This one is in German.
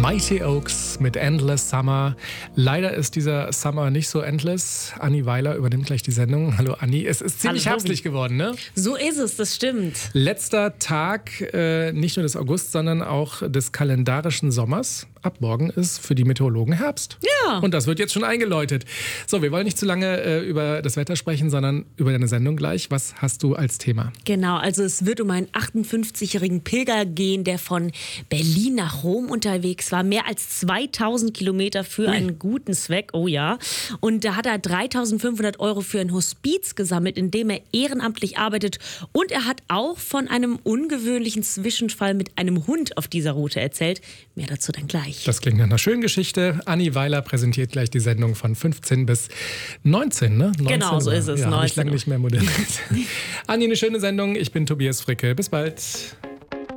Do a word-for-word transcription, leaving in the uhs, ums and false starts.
Mighty Oaks mit Endless Summer. Leider ist dieser Summer nicht so endless. Anni Weiler übernimmt gleich die Sendung. Hallo Anni, es ist ziemlich Hallo, herbstlich geworden, ne? So ist es, das stimmt. Letzter Tag äh, nicht nur des August, sondern auch des kalendarischen Sommers. Ab morgen ist für die Meteorologen Herbst. Ja. Und das wird jetzt schon eingeläutet. So, wir wollen nicht zu lange äh, über das Wetter sprechen, sondern über deine Sendung gleich. Was hast du als Thema? Genau, also es wird um einen achtundfünfzigjährigen Pilger gehen, der von Berlin nach Rom unterwegs war. Mehr als zweitausend Kilometer für Ui. einen guten Zweck, oh ja. Und da hat er dreitausendfünfhundert Euro für ein Hospiz gesammelt, in dem er ehrenamtlich arbeitet. Und er hat auch von einem ungewöhnlichen Zwischenfall mit einem Hund auf dieser Route erzählt. Mehr dazu dann gleich. Das klingt nach einer schönen Geschichte. Anni Weiler präsentiert gleich die Sendung von fünfzehn bis neunzehn, ne? neunzehn Genau, so Uhr. ist es. Ja, habe ich neunzehn lange nicht mehr moderiert. Anni, eine schöne Sendung. Ich bin Tobias Fricke. Bis bald.